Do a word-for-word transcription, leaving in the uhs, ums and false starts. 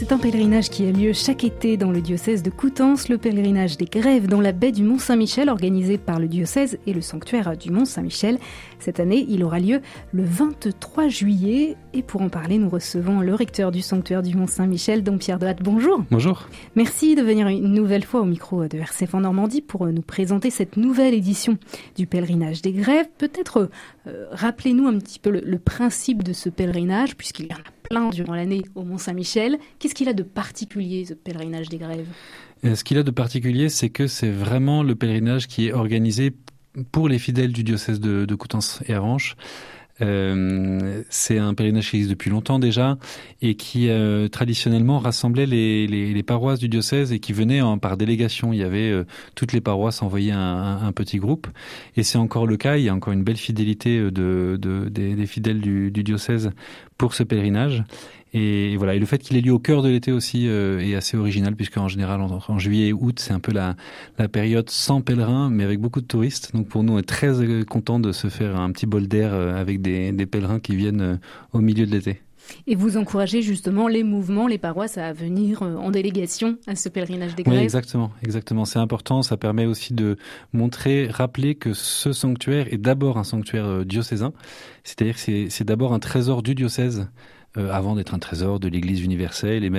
C'est un pèlerinage qui a lieu chaque été dans le diocèse de Coutances, le pèlerinage des Grèves dans la baie du Mont-Saint-Michel, organisé par le diocèse et le sanctuaire du Mont-Saint-Michel. Cette année, il aura lieu le vingt-trois juillet. Et pour en parler, nous recevons le recteur du sanctuaire du Mont-Saint-Michel, Dom Pierre de Hatt. Bonjour. Bonjour. Merci de venir une nouvelle fois au micro de R C F en Normandie pour nous présenter cette nouvelle édition du pèlerinage des Grèves. Peut-être euh, rappelez-nous un petit peu le, le principe de ce pèlerinage, puisqu'il y en a plein durant l'année au Mont-Saint-Michel. Qu'est-ce qu'il a de particulier, ce pèlerinage des Grèves ? Ce qu'il a de particulier, c'est que c'est vraiment le pèlerinage qui est organisé pour les fidèles du diocèse de, de Coutances et Avranches. Euh, c'est un pèlerinage qui existe depuis longtemps déjà et qui euh, traditionnellement rassemblait les, les, les paroisses du diocèse et qui venait en, par délégation. Il y avait euh, toutes les paroisses envoyaient un, un, un petit groupe et c'est encore le cas. Il y a encore une belle fidélité de, de, des, des fidèles du, du diocèse pour ce pèlerinage. Et voilà, et le fait qu'il ait lieu au cœur de l'été aussi euh, est assez original, puisque en général en, en juillet et août c'est un peu la, la période sans pèlerins mais avec beaucoup de touristes. Donc pour nous on est très euh, content de se faire un petit bol d'air euh, avec des, des pèlerins qui viennent euh, au milieu de l'été. Et vous encouragez justement les mouvements, les paroisses à venir en délégation à ce pèlerinage des Grèves. Oui, exactement, exactement. C'est important. Ça permet aussi de montrer, rappeler que ce sanctuaire est d'abord un sanctuaire diocésain. C'est-à-dire que c'est, c'est d'abord un trésor du diocèse euh, avant d'être un trésor de l'Église universelle. Et